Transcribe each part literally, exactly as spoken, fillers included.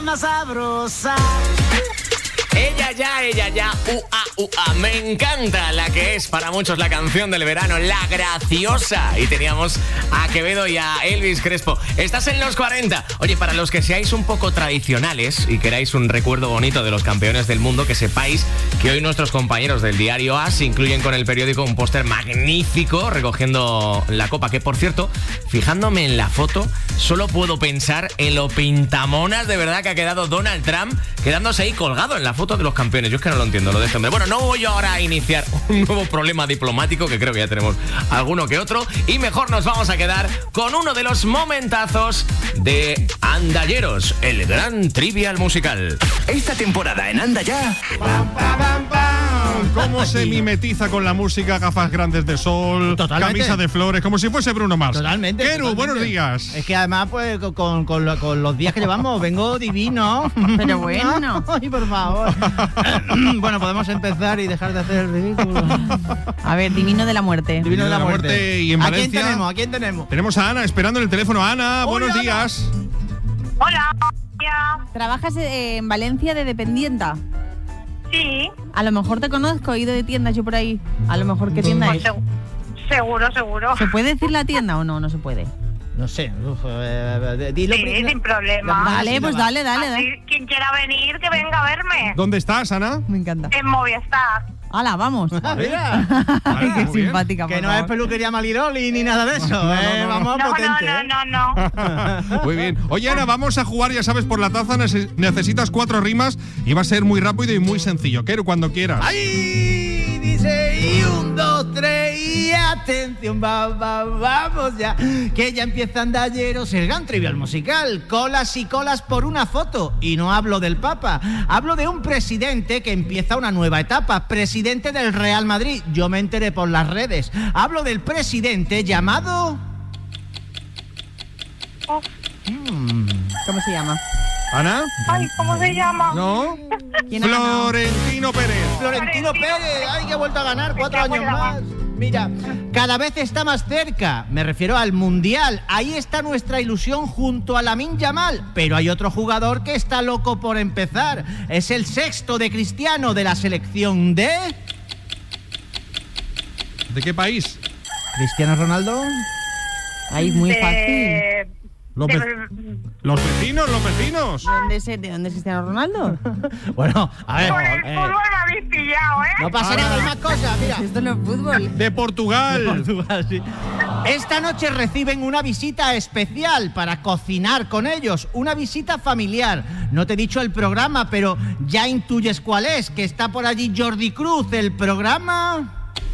más sabrosa. Ella ya, ella ya, ua, ua. Me encanta la que es para muchos la canción del verano, La Graciosa. Y teníamos a Quevedo y a Elvis Crespo. Estás en los cuarenta. Oye, para los que seáis un poco tradicionales y queráis un recuerdo bonito de los campeones del mundo, que sepáis que hoy nuestros compañeros del diario As incluyen con el periódico un póster magnífico recogiendo la copa. Que, por cierto, fijándome en la foto, solo puedo pensar en lo pintamonas de verdad que ha quedado Donald Trump quedándose ahí colgado en la foto de los campeones. Yo es que no lo entiendo lo de este hombre. Bueno, no voy ahora a iniciar un nuevo problema diplomático, que creo que ya tenemos alguno que otro, y mejor nos vamos a quedar con uno de los momentazos de Andalleros, el gran trivial musical. Esta temporada en Anda Ya. Pam, pam, pam, pam. Cómo se mimetiza con la música, gafas grandes de sol, Totalmente. camisa de flores, como si fuese Bruno Mars. Totalmente. Keru, totalmente. buenos días. Es que además, pues, con, con, con, lo- con los días que llevamos, vengo divino. Pero bueno. Ay, por favor. Bueno, podemos empezar y dejar de hacer el ridículo. A ver, divino de la muerte. Divino de la muerte. Y en ¿A Valencia quién tenemos? ¿A quién tenemos? tenemos a Ana esperando en el teléfono. Ana, buenos Ana. días. Hola. Ya. ¿Trabajas eh, en Valencia de dependienta? Sí. A lo mejor te conozco, he ido de tiendas yo por ahí. A lo mejor, ¿qué tienda Pues es? seg- seguro, seguro. ¿Se puede decir la tienda o no? No se puede. No sé. Uf, eh, dilo Sí, primero. sin problema. Vale, sí, pues va. dale, dale, dale. Así, quien quiera venir, que venga a verme. ¿Dónde estás, Ana? Me encanta. En Movistar. ¡Hala, vamos! Ah, mira. Vale, Qué muy bien. simpática, Que por no es favor. peluquería Maliroli ni nada de eso. No, no, eh, no, no. Vamos a No, potente. no, ¿eh? no, no, no. Muy bien. Oye, Ana, vamos a jugar, ya sabes, por la taza. Nece- necesitas cuatro rimas y va a ser muy rápido y muy sencillo. Keru, cuando quieras. ¡Ay! Dice, y un, dos, tres, y atención, va, va, vamos ya. Que ya empieza Andalleros, el gran trivial musical. Colas y colas por una foto. Y no hablo del Papa. Hablo de un presidente que empieza una nueva etapa. Presidente del Real Madrid. Yo me enteré por las redes. Hablo del presidente llamado... Oh, ¿Cómo se llama? ¿Ana? Ay, ¿cómo se llama? ¿No? ¿Quién ha ganado? Florentino Pérez. Florentino Pérez, ay, que ha vuelto a ganar cuatro años más. Mira, cada vez está más cerca. Me refiero al Mundial. Ahí está nuestra ilusión junto a Lamine Yamal. Pero hay otro jugador que está loco por empezar. Es el sexto de Cristiano de la selección de... ¿De qué país? ¿Cristiano Ronaldo? Ahí, muy De- fácil. Los, de- ve- los vecinos, los vecinos. ¿De dónde es, ¿De dónde es Cristiano Ronaldo? Bueno, a ver... Por el eh, fútbol me habéis pillado, ¿eh? no pasa Ahora- nada, hay más cosas, mira. Esto no es fútbol. De Portugal. Portugal, sí. Esta noche reciben una visita especial para cocinar con ellos, una visita familiar. No te he dicho el programa, pero ya intuyes cuál es, que está por allí Jordi Cruz, el programa...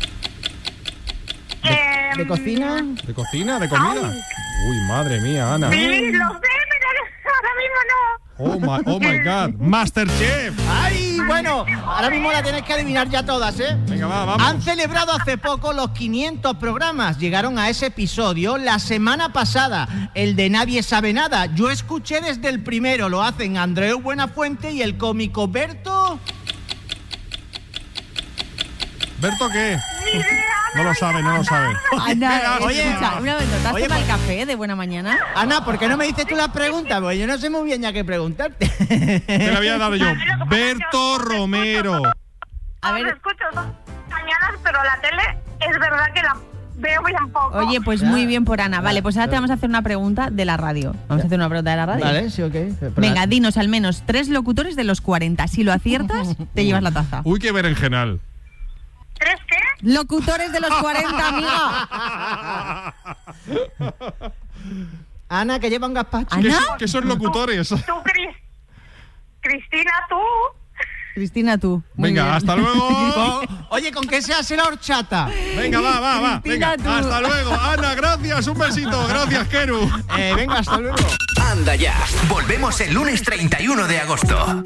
Em, ¿De cocina? ¿De cocina? ¿De comida? Uy, madre mía, Ana. Sí, lo sé, pero ahora mismo no. Oh my, oh my God. Masterchef. ¡Ay! Bueno, ahora mismo la tienes que adivinar ya todas, ¿eh? Venga, va, vamos. Han celebrado hace poco los quinientos programas. Llegaron a ese episodio la semana pasada, el de Nadie Sabe Nada. Yo escuché desde el primero, lo hacen Andreu Buenafuente y el cómico Berto... ¿Berto qué? Ni idea. No lo sabe, no lo sabe. Ana, Oye, escucha, un momento, ¿te has oye, tomado el pues- café de buena mañana? Ana, ¿por qué no me dices tú las preguntas? Porque yo no sé muy bien ya qué preguntarte. Te la había dado yo. Lo que pasa es que Berto os escucho Romero. A Os ver, escucho dos mañanas, pero la tele es verdad que la veo bien poco. oye, pues Ya. muy bien por Ana. Vale, pues ahora te Ya. vamos a hacer una pregunta de la radio. Vamos a hacer una pregunta de la radio. Vale, sí, ok. Venga, dinos al menos tres locutores de los cuarenta. Si lo aciertas, te llevas la taza. Uy, qué berenjenal. ¿Tres qué? Locutores de los cuarenta, amiga. Ana, que lleva un gazpacho. Ana. ¿Qué, ¿No? son- qué son locutores? Tú, Cris- Cristina, tú. Cristina, tú. Muy Venga, bien. hasta luego. Con- Oye, ¿con qué se hace la horchata? Venga, va, va, va. Cristina, Venga, tú. hasta luego. Ana, gracias. Un besito. Gracias, Keru. Eh, venga, hasta luego. Anda Ya. Volvemos el lunes treinta y uno de agosto.